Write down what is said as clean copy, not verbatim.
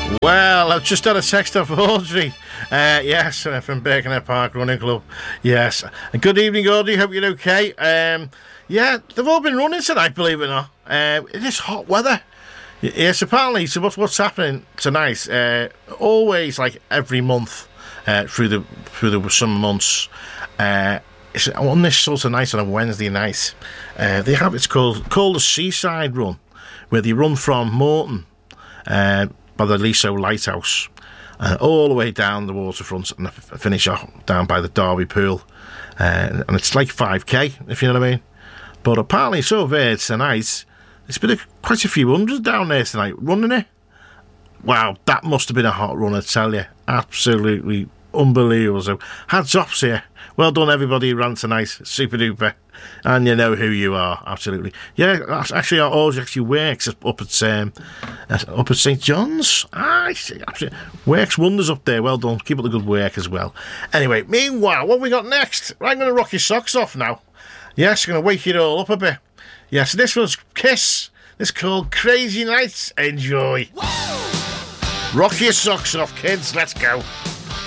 Well, I've just had a text off Audrey. Yes, from Birkenhead Park Running Club. Yes. Good evening, Audrey. Hope you're okay. Yeah, they've all been running tonight, believe it or not. It is hot weather. Yes, apparently. So what's happening tonight? Always, like every month through the summer months. It's on this sort of night on a Wednesday night. It's called the Seaside Run, where they run from Morton by the Liso Lighthouse all the way down the waterfront and finish off down by the Derby Pool. And it's like 5k, if you know what I mean. But apparently, so I've heard tonight, there's been quite a few hundred down there tonight running it. Wow, that must have been a hot run, I tell you. Absolutely unbelievable. So, hats off to you. Well done, everybody who ran tonight. Super duper. And you know who you are, absolutely. Yeah, actually, our Audrey actually works up at St John's. Works wonders up there. Well done. Keep up the good work as well. Anyway, meanwhile, what have we got next? I'm going to rock your socks off now. Yes, I'm going to wake it all up a bit. Yes, this was Kiss. This is called Crazy Nights. Enjoy. Whoa! Rock your socks off, kids. Let's go.